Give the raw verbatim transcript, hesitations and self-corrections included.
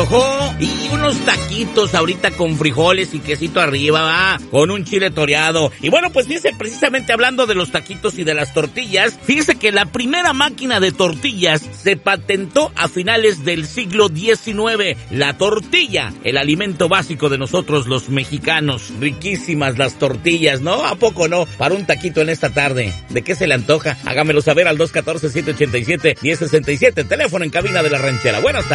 Ojo, y unos taquitos ahorita con frijoles y quesito arriba, va, con un chile toreado. Y bueno, pues fíjese, precisamente hablando de los taquitos y de las tortillas, fíjese que la primera máquina de tortillas se patentó a finales del siglo diecinueve. La tortilla, el alimento básico de nosotros los mexicanos. Riquísimas las tortillas, ¿no? ¿A poco no? Para un taquito en esta tarde. ¿De qué se le antoja? Hágamelo saber al dos uno cuatro, siete ocho siete, uno cero seis siete, teléfono en cabina de La Ranchera. Buenas tardes.